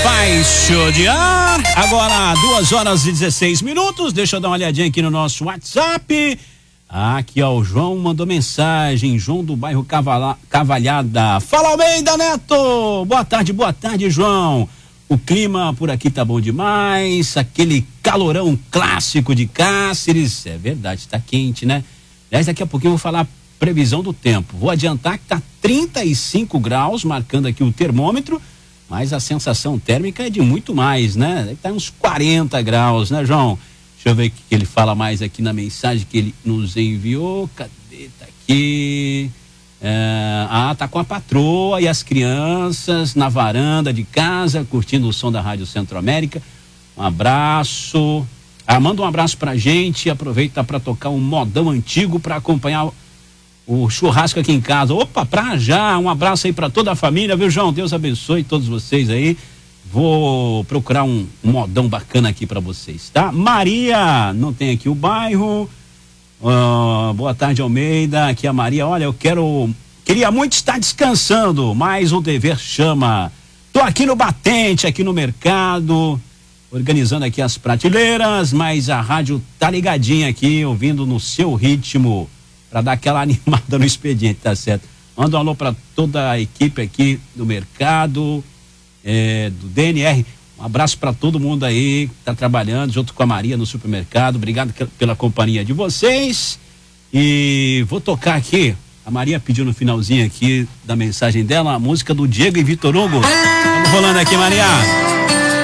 Baixo de ar. Agora 2h16. Deixa eu dar uma olhadinha aqui no nosso WhatsApp. Aqui, ó, o João mandou mensagem. João do bairro Cavalhada. Fala, Almeida Neto. Boa tarde, João. O clima por aqui tá bom demais. Aquele calorão clássico de Cáceres. É verdade, tá quente, né? Aliás, daqui a pouquinho eu vou falar previsão do tempo. Vou adiantar que tá 35 graus, marcando aqui o termômetro. Mas a sensação térmica é de muito mais, né? Tá uns 40 graus, né, João? Deixa eu ver o que ele fala mais aqui na mensagem que ele nos enviou. Cadê? Tá aqui. Tá com a patroa e as crianças na varanda de casa, curtindo o som da Rádio Centro-América. Um abraço. Manda um abraço pra gente. Aproveita para tocar um modão antigo para acompanhar o churrasco aqui em casa. Opa, pra já, um abraço aí pra toda a família, viu, João? Deus abençoe todos vocês aí. Vou procurar um modão bacana aqui pra vocês, tá? Maria, não tem aqui o bairro. Boa tarde, Almeida. Aqui é a Maria. Olha, queria muito estar descansando, mas o dever chama. Tô aqui no batente, aqui no mercado, organizando aqui as prateleiras, mas a rádio tá ligadinha aqui, ouvindo no seu ritmo, para dar aquela animada no expediente, tá certo? Manda um alô para toda a equipe aqui do mercado, do DNR. Um abraço para todo mundo aí que tá trabalhando junto com a Maria no supermercado. Obrigado pela companhia de vocês. E vou tocar aqui. A Maria pediu no finalzinho aqui da mensagem dela a música do Diego e Vitor Hugo. Vamos rolando aqui, Maria.